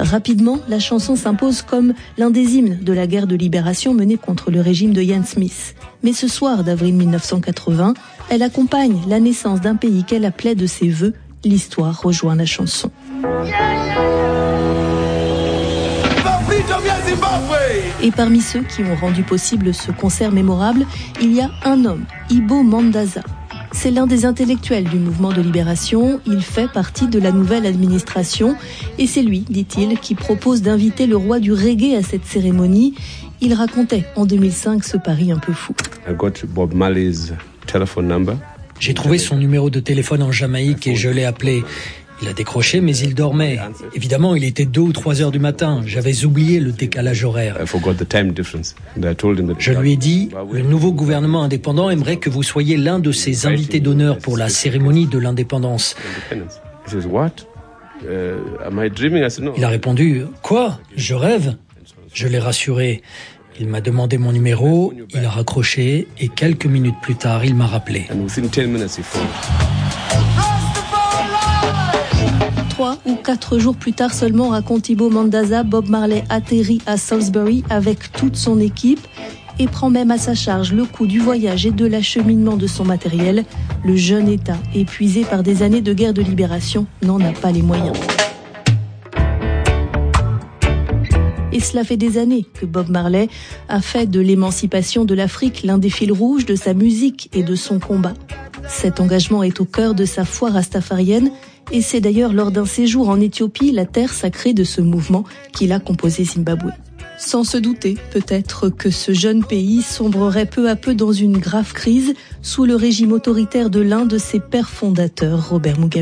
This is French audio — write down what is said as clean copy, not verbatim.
Rapidement, la chanson s'impose comme l'un des hymnes de la guerre de libération menée contre le régime de Ian Smith. Mais ce soir d'avril 1980, elle accompagne la naissance d'un pays qu'elle appelait de ses vœux. L'histoire rejoint la chanson. Et parmi ceux qui ont rendu possible ce concert mémorable, il y a un homme, Ibo Mandaza. C'est l'un des intellectuels du mouvement de libération, il fait partie de la nouvelle administration et c'est lui, dit-il, qui propose d'inviter le roi du reggae à cette cérémonie. Il racontait en 2005 ce pari un peu fou. J'ai trouvé son numéro de téléphone en Jamaïque et je l'ai appelé. Il a décroché, mais il dormait. Évidemment, il était 2 ou 3 heures du matin. J'avais oublié le décalage horaire. Je lui ai dit, le nouveau gouvernement indépendant aimerait que vous soyez l'un de ses invités d'honneur pour la cérémonie de l'indépendance. Il a répondu, quoi ? Je rêve ? Je l'ai rassuré. Il m'a demandé mon numéro, il a raccroché et quelques minutes plus tard, il m'a rappelé. 3 ou 4 jours plus tard seulement, raconte Ibo Mandaza, Bob Marley atterrit à Salisbury avec toute son équipe et prend même à sa charge le coût du voyage et de l'acheminement de son matériel. Le jeune État, épuisé par des années de guerre de libération, n'en a pas les moyens. Et cela fait des années que Bob Marley a fait de l'émancipation de l'Afrique l'un des fils rouges de sa musique et de son combat. Cet engagement est au cœur de sa foi rastafarienne et c'est d'ailleurs lors d'un séjour en Éthiopie, la terre sacrée de ce mouvement, qu'il a composé Zimbabwe. Sans se douter, peut-être, que ce jeune pays sombrerait peu à peu dans une grave crise sous le régime autoritaire de l'un de ses pères fondateurs, Robert Mugabe.